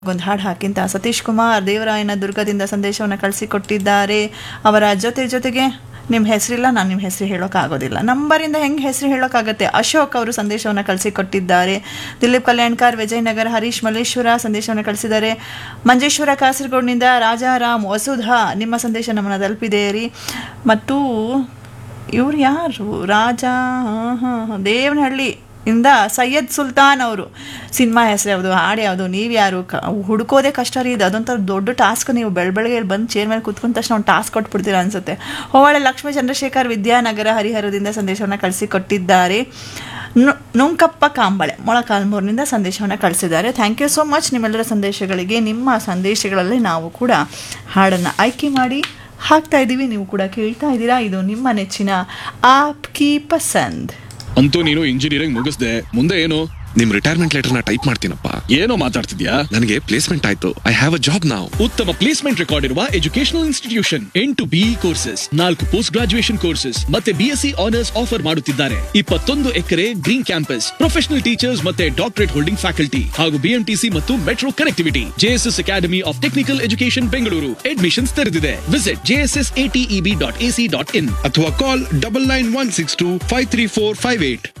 ಒಂದು ಹಾಡು ಹಾಕಿಂತ ಸತೀಶ್ ಕುಮಾರ್ ದೇವರಾಯನ ದುರ್ಗದಿಂದ ಸಂದೇಶವನ್ನು ಕಳಿಸಿಕೊಟ್ಟಿದ್ದಾರೆ. ಅವರ ಜೊತೆಗೆ ನಿಮ್ಮ ಹೆಸರಿಲ್ಲ, ನಾನು ನಿಮ್ಮ ಹೆಸರು ಹೇಳೋಕ್ಕಾಗೋದಿಲ್ಲ, ನಂಬರಿಂದ ಹೆಂಗೆ ಹೆಸರು ಹೇಳೋಕ್ಕಾಗತ್ತೆ. ಅಶೋಕ್ ಅವರು ಸಂದೇಶವನ್ನು ಕಳಿಸಿಕೊಟ್ಟಿದ್ದಾರೆ. ದಿಲೀಪ್ ಕಲ್ಯಾಣ್ಕರ್ ವಿಜಯನಗರ, ಹರೀಶ್ ಮಲ್ಲೇಶ್ವರ ಸಂದೇಶವನ್ನು ಕಳಿಸಿದ್ದಾರೆ. ಮಂಜೇಶ್ವರ ಕಾಸರಗೋಡಿನಿಂದ ರಾಜಾರಾಮ್ ವಸುಧಾ ನಿಮ್ಮ ಸಂದೇಶ ನಮ್ಮನ್ನು ತಲುಪಿದೆ ರೀ. ಮತ್ತು ಇವ್ರು ಯಾರು, ದೇವನಹಳ್ಳಿ ಇಂದ ಸೈಯದ್ ಸುಲ್ತಾನ್ ಅವರು. ಸಿನಿಮಾ ಹೆಸರು ಯಾವುದು, ಹಾಡು ಯಾವುದು, ನೀವು ಯಾರು, ಹುಡುಕೋದೇ ಕಷ್ಟ ರೀ. ಇದು ಅದೊಂಥರ ದೊಡ್ಡ ಟಾಸ್ಕ್. ನೀವು ಬೆಳಗ್ಗೆ ಬಂದು ಚೇರ್ ಮೇಲೆ ಕೂತ್ಕೊಂಡ ತಕ್ಷಣ ಒಂದು ಟಾಸ್ಕ್ ಕೊಟ್ಬಿಡ್ತೀರಾ ಅನ್ಸುತ್ತೆ. ಹೋವಾಳೆ ಲಕ್ಷ್ಮೀ ಚಂದ್ರಶೇಖರ್ ವಿದ್ಯಾನಗರ ಹರಿಹರದಿಂದ ಸಂದೇಶವನ್ನು ಕಳಿಸಿಕೊಟ್ಟಿದ್ದಾರೆ. ನುಂಕಪ್ಪ ಕಾಂಬಳೆ ಮೊಳಕಾಲ್ಮೂರಿನಿಂದ ಸಂದೇಶವನ್ನು ಕಳಿಸಿದ್ದಾರೆ. ಥ್ಯಾಂಕ್ ಯು ಸೋ ಮಚ್ ನಿಮ್ಮೆಲ್ಲರ ಸಂದೇಶಗಳಿಗೆ. ನಿಮ್ಮ ಸಂದೇಶಗಳಲ್ಲಿ ನಾವು ಕೂಡ ಹಾಡನ್ನು ಆಯ್ಕೆ ಮಾಡಿ ಹಾಕ್ತಾ ಇದ್ದೀವಿ, ನೀವು ಕೂಡ ಕೇಳ್ತಾ ಇದ್ದೀರಾ. ಇದು ನಿಮ್ಮ ನೆಚ್ಚಿನ ಆಪ್ಕಿ ಪಸಂದ್. ಅಂತೂ ನೀನು ಇಂಜಿನಿಯರಿಂಗ್ ಮುಗಿಸ್ದೆ, ಮುಂದೆ ಏನು? ನಿಮ್ ರಿಟೈರ್ಮೆಂಟ್ ಲೆಟರ್ ನ ಟೈಪ್ ಮಾಡ್ತೀನಪ್ಪ. ಏನೋ ಮಾತಾಡ್ತಿದ್ಯಾ? ನನಗೆ ಪ್ಲೇಸ್ಮೆಂಟ್ ಆಯ್ತು. I have a job now. ಉತ್ತಮ ಪ್ಲೇಸ್ಮೆಂಟ್ ರೆಕಾರ್ಡ್ ಇರುವ educational institution 8 BE courses, 4 post graduation courses ಮತ್ತೆ BSc ಆನರ್ಸ್ ಆಫರ್ ಮಾಡುತ್ತಿದ್ದಾರೆ. 21 ಎಕರೆ ಗ್ರೀನ್ ಕ್ಯಾಂಪಸ್, ಪ್ರೊಫೆಷನಲ್ ಟೀಚರ್ಸ್ ಮತ್ತೆ ಡಾಕ್ಟರೇಟ್ ಹೋಲ್ಡಿಂಗ್ ಫ್ಯಾಕಲ್ಟಿ ಹಾಗೂ BMTC ಮತ್ತು metro connectivity. JSS academy of technical education Bengaluru. Admissions ತೆರೆದಿದೆ. Visit jssateb.ac.in ಅಥವಾ ಕಾಲ್ 9916253458.